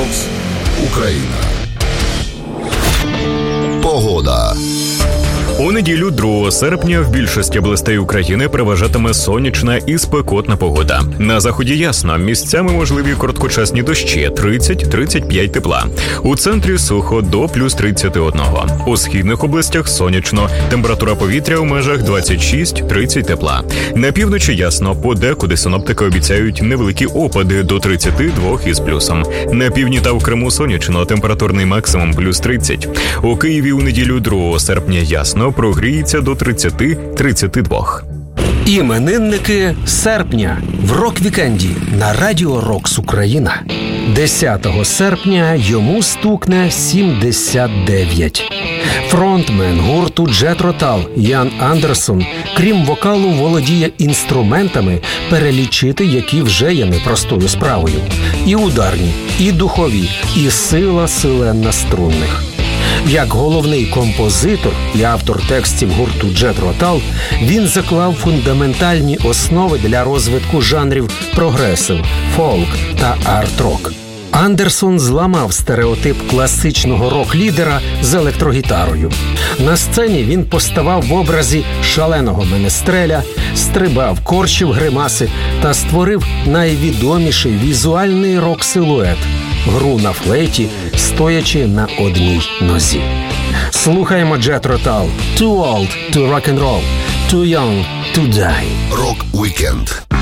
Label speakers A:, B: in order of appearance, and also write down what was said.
A: Рокс Україна. Погода.
B: У неділю 2 серпня в більшості областей України переважатиме сонячна і спекотна погода. На заході ясно, місцями можливі короткочасні дощі 30-35 тепла. У центрі сухо до плюс 31. У східних областях сонячно, температура повітря у межах 26-30 тепла. На півночі ясно, подекуди синоптики обіцяють невеликі опади до 32 із плюсом. На півдні та в Криму сонячно, температурний максимум плюс 30. У Києві у неділю 2 серпня ясно, прогріється до 30-32.
C: Іменинники серпня в рок-вікенді на Радіо Рокс Україна. 10 серпня йому стукне 79. Фронтмен гурту Джетро Тал Ян Андерсон, крім вокалу, володіє інструментами, перелічити які вже є непростою справою. І ударні, і духові, і сила селена струнних. Як головний композитор і автор текстів гурту Джетро Тал, він заклав фундаментальні основи для розвитку жанрів прогресив, фолк та арт-рок. Андерсон зламав стереотип класичного рок-лідера з електрогітарою. На сцені він поставав в образі шаленого менестреля, стрибав, корчив гримаси та створив найвідоміший візуальний рок-силует – гру на флейті, стоячи на одній нозі. Слухаємо Джетро Тал. Too old to rock and roll, too young to die.
A: Рок-вікенд